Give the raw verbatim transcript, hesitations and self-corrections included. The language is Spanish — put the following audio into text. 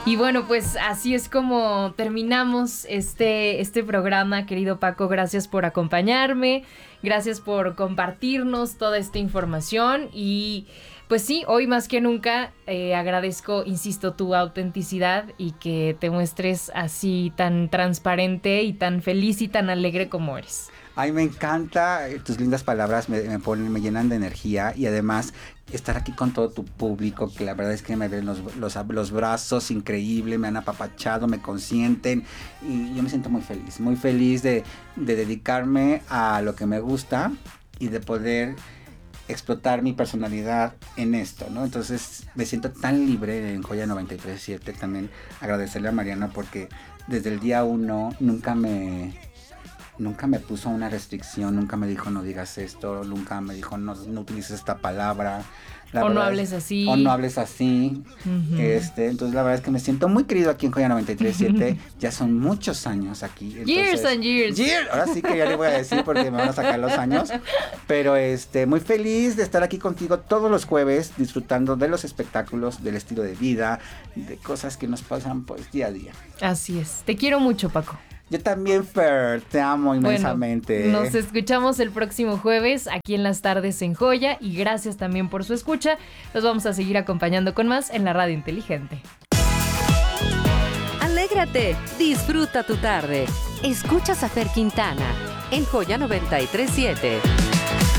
Y bueno, pues así es como terminamos este, este programa, querido Paco. Gracias por acompañarme, gracias por compartirnos toda esta información y pues sí, hoy más que nunca eh, agradezco, insisto, tu autenticidad y que te muestres así tan transparente y tan feliz y tan alegre como eres. Ay, me encanta, tus lindas palabras me, me ponen, me llenan de energía y además estar aquí con todo tu público, que la verdad es que me ven los, los, los brazos increíble, me han apapachado, me consienten y yo me siento muy feliz, muy feliz de, de dedicarme a lo que me gusta y de poder explotar mi personalidad en esto, ¿no? Entonces me siento tan libre en Joya noventa y tres punto siete. También agradecerle a Mariana porque desde el día uno nunca me nunca me puso una restricción, nunca me dijo no digas esto, nunca me dijo no, no utilices esta palabra. La o no verdad, hables así. O no hables así. Uh-huh. Este, entonces la verdad es que me siento muy querido aquí en Joya noventa y tres punto siete. Ya son muchos años aquí. Entonces, years and years. years. Ahora sí que ya le voy a decir porque me van a sacar los años. Pero este, muy feliz de estar aquí contigo todos los jueves, disfrutando de los espectáculos, del estilo de vida, de cosas que nos pasan pues día a día. Así es. Te quiero mucho, Paco. Yo también, Fer, te amo inmensamente. Bueno, nos escuchamos el próximo jueves aquí en Las Tardes en Joya y gracias también por su escucha. Los vamos a seguir acompañando con más en la Radio Inteligente. Alégrate, disfruta tu tarde. Escuchas a Fer Quintana en Joya noventa y tres punto siete.